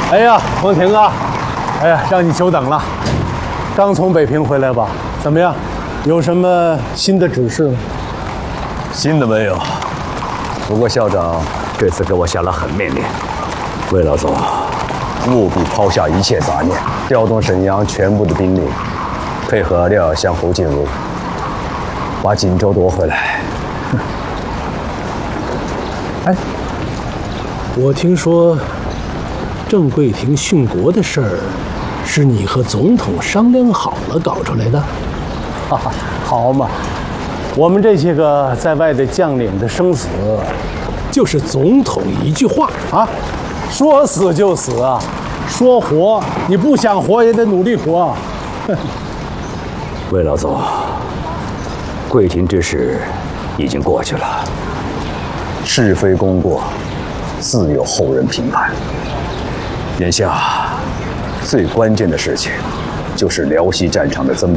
哎呀，王婷啊，哎呀，让你久等了。刚从北平回来吧？怎么样？有什么新的指示吗？ 新的没有。不过校长这次给我下了狠命令，魏老总，务必抛下一切杂念，调动沈阳全部的兵力，配合廖耀湘、侯静茹，把锦州夺回来。 哎，我听说郑桂亭殉国的事儿，是你和总统商量好了搞出来的？哈哈，好嘛，我们这些个在外的将领的生死，就是总统一句话啊，说死就死啊，说活你不想活也得努力活。 魏老总，桂亭之事已经过去了，是非功过，自有后人评判。眼下最关键的事情，就是辽西战场的增兵。